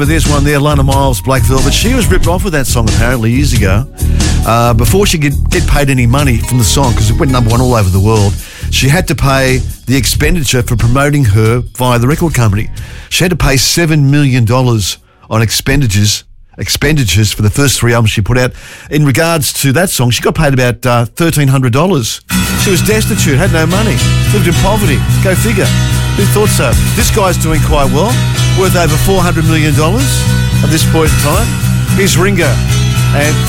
But there's one there, Lana Miles, Black Velvet. She was ripped off with that song apparently years ago. Before she could get paid any money from the song, because it went number one all over the world, she had to pay the expenditure for promoting her via the record company. She had to pay $7 million on expenditures for the first 3 albums she put out. In regards to that song, she got paid about $1,300. She was destitute, had no money, lived in poverty. Go figure. Who thought so? This guy's doing quite well, worth over $400 million at this point in time. Here's Ringo and